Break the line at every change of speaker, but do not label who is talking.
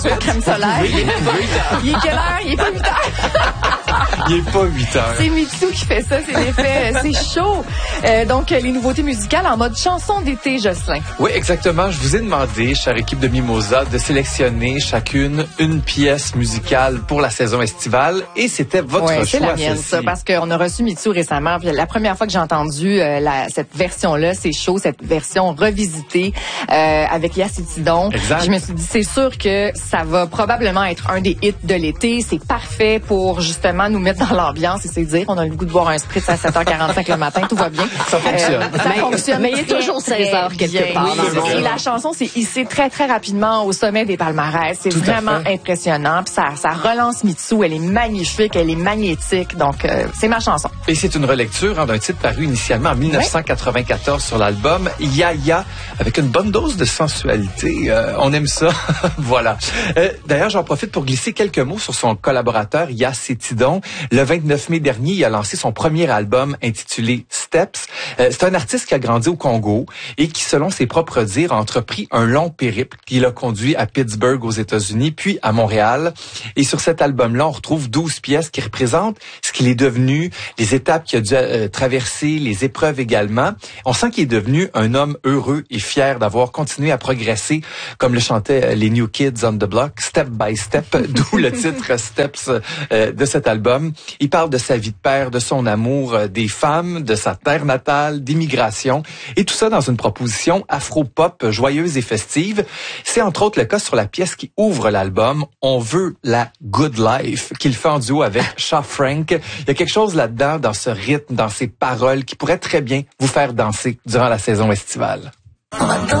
la crème solaire. Il est quelle heure? Il est pas 8 heures.
Il est pas 8 heures.
C'est Mitsou qui fait ça, c'est l'effet. C'est chaud. Donc, les nouveautés musicales en mode chanson d'été, Jocelyn.
Oui, exactement. Je vous ai demandé, chère équipe de Mimosa, de sélectionner chacune une pièce musicale pour la saison estivale. Et c'était votre choix,
c'est la mienne,
celle-ci.
ça, parce qu'on a reçu Mitsou récemment. Puis la première fois que j'ai entendu cette version-là, c'est chaud, cette version revisitée avec Yacitidon.
Exact.
Je me suis dit, c'est sûr que ça va probablement être un des hits de l'été. C'est parfait pour justement nous mettre dans l'ambiance et se dire, on a le goût de boire un spritz à 7h45 le matin, tout va bien.
Ça fonctionne.
Ça fonctionne.
Mais il est toujours 16h quelque part.
Et la chanson s'est hissée très, très rapidement au sommet des palmarès. C'est vraiment impressionnant. Puis ça relance Mitsou. Elle est magnifique, elle est magnétique. Donc, c'est ma chanson.
Et c'est une relecture d'un titre paru initialement en 1994 sur l'album Yaya, avec une bonne dose de sensualité. On aime ça. Voilà. D'ailleurs, j'en profite pour glisser quelques mots sur son collaborateur Yacitidon. Le 29 mai dernier, il a lancé son premier album intitulé Steps. C'est un artiste qui a grandi au Congo et qui, selon ses propres dires, a entrepris un long périple qui l'a conduit à Pittsburgh aux États-Unis, puis à Montréal. Et sur cet album-là, on retrouve 12 pièces qui représentent ce qu'il est devenu, les étapes qu'il a dû traverser, les épreuves également. On sent qu'il est devenu un homme heureux et fier d'avoir continué à progresser, comme le chantaient les New Kids on the Block, step by step, d'où le titre Steps de cet album. Il parle de sa vie de père, de son amour des femmes, de sa terre natale, d'immigration, et tout ça dans une proposition afro-pop joyeuse et festive. C'est entre autres le cas sur la pièce qui ouvre l'album, On veut la Good Life, qu'il fait en duo avec Shaw Frank. Il y a quelque chose là-dedans, dans ce rythme, dans ces paroles, qui pourrait très bien vous faire danser durant la saison estivale.